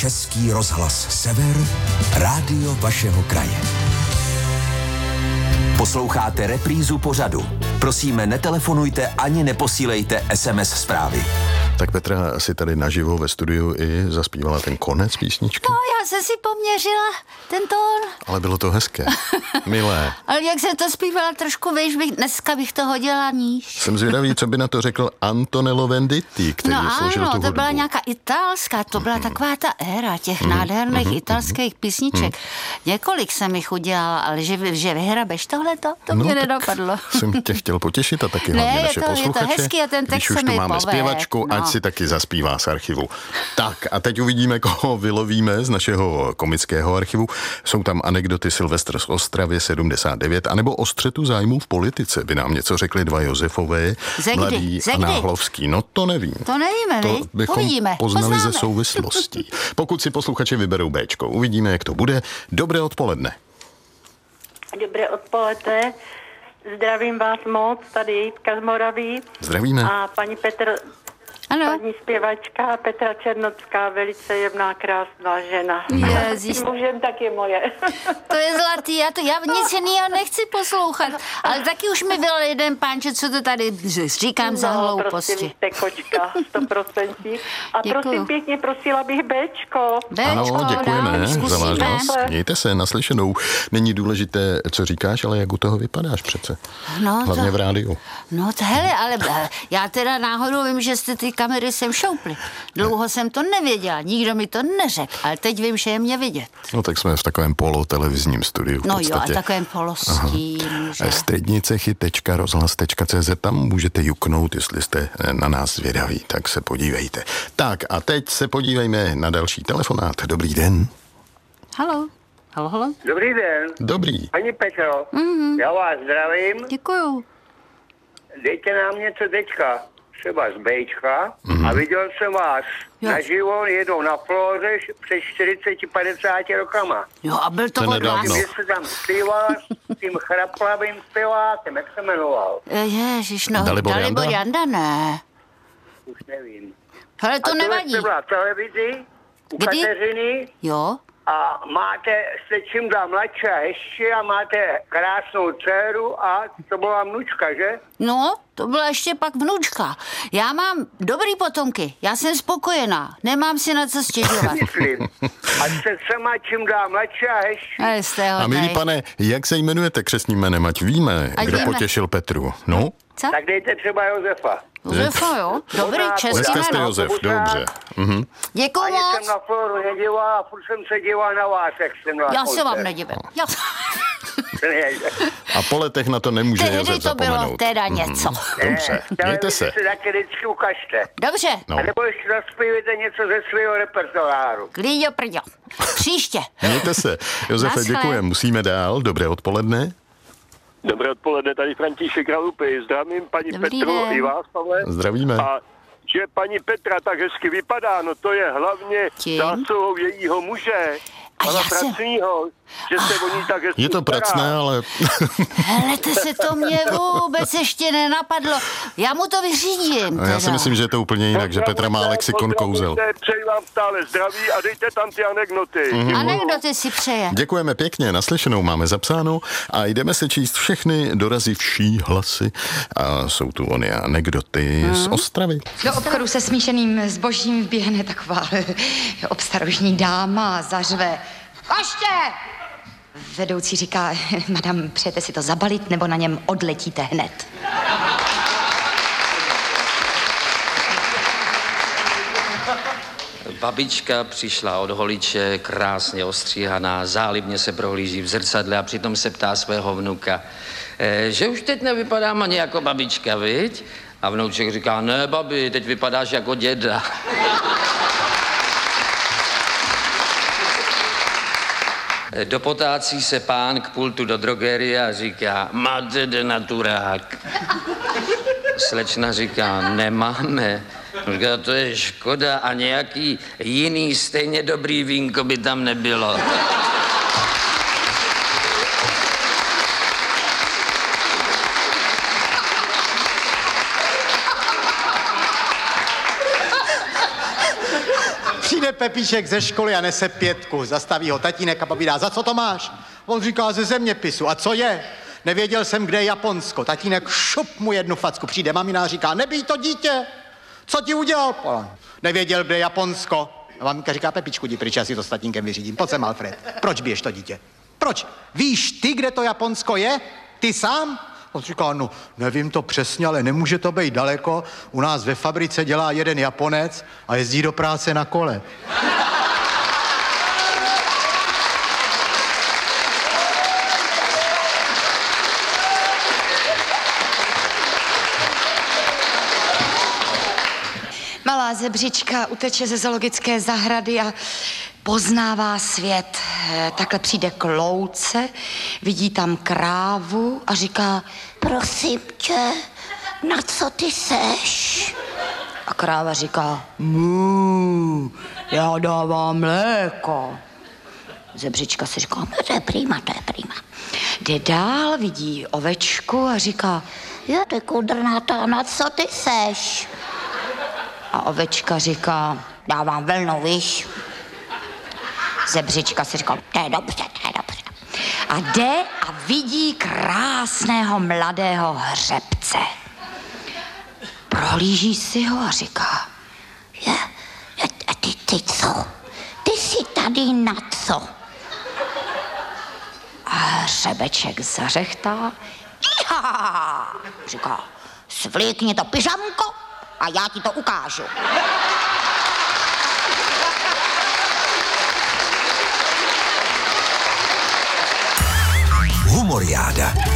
Český rozhlas Sever, rádio vašeho kraje. Posloucháte reprízu pořadu. Prosíme, netelefonujte ani neposílejte SMS zprávy. Tak Petra si tady naživo ve studiu i zaspívala ten konec písničky. No, já jsem si poměřila ten tón. Ale bylo to hezké, milé. Ale jak jsem to zpívala trošku, víš, dneska bych to hodila níž. Jsem zvědavý, co by na to řekl Antonello Venditti, který složil tu hudbu. To byla nějaká italská, to byla taková ta éra těch nádherných italských písniček. Několik jsem jich udělala, ale že vyhrabeš tohleto, to mě nedopadlo. Jsem tě chtěl potěšit a taky hlavně naše posluchače. Je to hezký a ten text když už se tu mi máme povede. Zpěvačku, ať si taky zaspívá z archivu. Tak a teď uvidíme, koho vylovíme z našeho komického archivu. Jsou tam anekdoty Silvestr z Ostravy 79, anebo o střetu zájmů v politice. By nám něco řekli dva Josefové, Mladý a Náhlovský. No to nevím. To nevíme, to bychom uvidíme. poznali ze souvislostí. Pokud si posluchači vyberou Bčko, uvidíme, jak to bude. Dobré odpoledne. Dobré odpoledne. Zdravím vás moc, tady Jitka z Moravy. Zdravíme. A paní paní zpěvačka Petra Černocká, velice jemná, krásná žena. Ježiš. Mužem tak je moje. To je zlatý, já nic jiného nechci poslouchat. Ale taky už mi byl jeden pánče, co to tady říkám za hlouposti. Prostě vy jste kočka, 100%. A Děkuju. prosím pěkně, prosila bych Bčko. Ano, děkujeme za váš hlas. Zkusíme. Mějte se, naslyšenou. Není důležité, co říkáš, ale jak u toho vypadáš přece. No, hlavně v rádiu. No hele, ale já teda náhodou vím, že jste ty kamery sem šoupli. Dlouho jsem to nevěděla, nikdo mi to neřekl, ale teď vím, že je mě vidět. No tak jsme v takovém polotelevizním studiu v No podstatě. jo, a takovém polostínu, že? Střednicechy.rozhlas.cz, tam můžete juknout, jestli jste na nás zvědaví, tak se podívejte. Tak a teď se podívejme na další telefonát. Dobrý den. Halo. Halo. Dobrý den. Dobrý. Paní Petro, já vás zdravím. Děkuju. Dejte nám něco teďka, třeba z Bčka. A viděl jsem vás naživo jednou na Flóře před 40-50 rokama. Jo, a byl to To od nedávno. vás. Vy jste tam zpíval s tím chraplavým zpěvákem, jak se jmenoval? Ježiš, no, Dalibor Janda, ne. Už nevím. Hele, to a nevadí. jste byla v televizi u Kdy? Kateřiny Jo, a jste čím dál mladší a hezčí a máte krásnou dceru a to byla vnučka, že? no, to byla ještě pak vnučka. Já mám dobrý potomky, já jsem spokojená, nemám si na co stěžovat. Myslím. A jste sama čím dál mladší a hezčí. Jste A milí hodnej. pane, jak se jmenujete křestním jménem, ať víme, Ať kdo víme. potěšil Petru. No, Co? Tak dejte třeba Josefa. Josefa, jo? Dobrý, český dneska jste jméno. Josef, dobře. Děkuju Ani jsem moc. na Floru nedíval a furt jsem se díval na vás, jak jsem na Já se vám nedivím. A po letech na to nemůže Tehdy Josef to bylo zapomenout. teda něco. Dobře, mějte se. se taky vždycky ukažte. Dobře, No. A nebo ještě zaspívajte něco ze svého repertoáru. klíďo prďo. Příště. Mějte se. Josefe, Naschle. děkujem. Musíme dál. Dobré odpoledne. Dobré odpoledne, tady František Ralupy. Zdravím paní Dobrý Petru den. i vás, Pavle. Zdravíme. A že paní Petra tak hezky vypadá, no to je hlavně Tím? zásluhou jejího muže, A pana já jsem- Pracního, že se o ní tak hezky Je to stará. pracné, ale Helete se, to mě vůbec ještě nenapadlo. Já mu to vyřídím. já si teda. myslím, že je to úplně jinak, že Petra má lexikon kouzel. Přeji vám stále zdraví a dejte tam ty anekdoty. Anekdoty si přeje. Děkujeme pěkně, naslyšenou máme zapsáno a jdeme se číst všechny dorazivší hlasy. A jsou tu ony anekdoty z Ostravy. Do obchodu se smíšeným zbožím vběhne taková obstarožní dáma a zařve: Koště! Vedoucí říká: Madam, přejete si to zabalit, nebo na něm odletíte hned? Babička přišla od holiče, krásně ostříhaná, zálibně se prohlíží v zrcadle a přitom se ptá svého vnuka, že už teď nevypadám ani jako babička, viď? A vnouček říká: ne, babi, teď vypadáš jako děda. Dopotácí se pán k pultu do drogerie a říká: máte denaturák? Slečna říká: nemáme. Říká: to je škoda a nějaký jiný stejně dobrý vínko by tam nebylo. Přijde Pepíček ze školy a nese 5. Zastaví ho tatínek a povídá, za co to máš? On říká, ze zeměpisu. A co je? Nevěděl jsem, kde je Japonsko. Tatínek šup mu 1 facku. Přijde mamina a říká, nebij to dítě. Co ti udělal? Nevěděl, kde je Japonsko. A maminka říká, Pepičku, jdi pryč, já si to s tatínkem vyřídím. Pojď sem, Alfred. Proč biješ to dítě? Proč? Víš ty, kde to Japonsko je? Ty sám? On říká, no, nevím to přesně, ale nemůže to být daleko. U nás ve fabrice dělá jeden Japonec a jezdí do práce na kole. Malá zebřička uteče ze zoologické zahrady a poznává svět. Takhle přijde k louce, vidí tam krávu a říká, Prosím tě, na co ty seš? a kráva říká, mu, já dávám mléko. Zebřička si říká, To je prima, to je prima. jde dál, vidí ovečku a říká, Jo, ty kudrnatá, na co ty seš? a ovečka říká, Dávám velnou, víš? zebřička si říká, To je dobře, to je dobře. a jde a vidí krásného mladého hřebce. Prohlíží si ho a říká, A ty co? Ty jsi tady na co? a hřebeček zařechtá, Iha! říká, Svlíkni to pyžamko a já ti to ukážu. Humoriáda.